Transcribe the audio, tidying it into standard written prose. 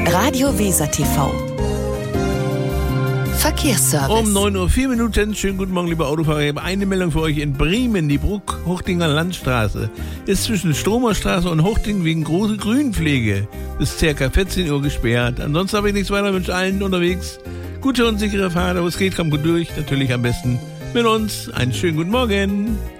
Radio Weser TV. Verkehrsservice. Um 9:04 Uhr. Schönen guten Morgen, liebe Autofahrer. Ich habe eine Meldung für euch. In Bremen, die Bruck-Hochdinger Landstraße ist zwischen Stromerstraße und Hochding wegen große Grünpflege bis ca. 14 Uhr gesperrt. Ansonsten habe ich nichts weiter. Wünsche allen unterwegs gute und sichere Fahrt. Wo es geht, kommt gut durch. Natürlich am besten mit uns. Einen schönen guten Morgen.